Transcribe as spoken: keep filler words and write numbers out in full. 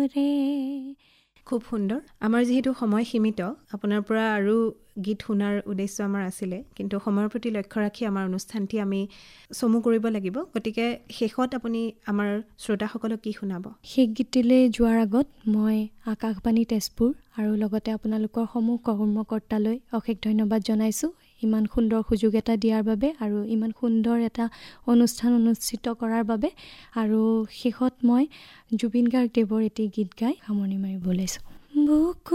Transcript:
ৰে। খুব সুন্দৰ। আমাৰ যিহেতু সময় সীমিত, আপোনাৰ পৰা আৰু গীত শুনাৰ উদ্দেশ্য আমাৰ আছিলে, কিন্তু সময়ৰ প্ৰতি লক্ষ্য ৰাখি আমাৰ অনুষ্ঠানটি আমি চমু কৰিব লাগিব। গতিকে শেষত আপুনি আমাৰ শ্ৰোতাসকলক কি শুনাব? শেষ গীতটিলৈ যোৱাৰ আগত মই আকাশবাণী তেজপুৰ আৰু লগতে আপোনালোকৰ সমূহ কৰ্মকৰ্তালৈ অশেষ ধন্যবাদ জনাইছোঁ ইমান সুন্দৰ সুযোগ এটা দিয়াৰ বাবে আৰু ইমান সুন্দৰ এটা অনুষ্ঠান অনুষ্ঠিত কৰাৰ বাবে। আৰু শেষত মই জুবিন গাৰ্গদেৱৰ এটি গীত গাই সামৰণি মাৰিব ওলাইছোঁ। বুকু